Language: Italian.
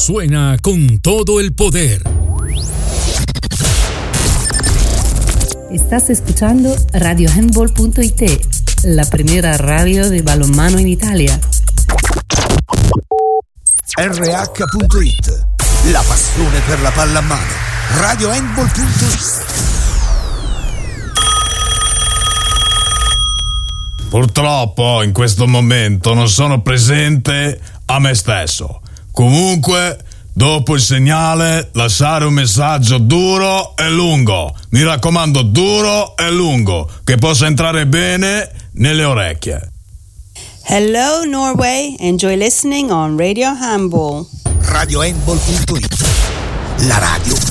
suena con todo el poder. Estás escuchando RadioHandball.it, la primera radio de balonmano in Italia. RH.it, la passione per la pallamano. RadioHandball.it. Purtroppo in questo momento non sono presente a me stesso. Comunque, dopo il segnale, lasciare un messaggio duro e lungo. Mi raccomando, duro e lungo, che possa entrare bene nelle orecchie. Hello Norway, enjoy listening on Radio Handball. RadioHandball.it, la radio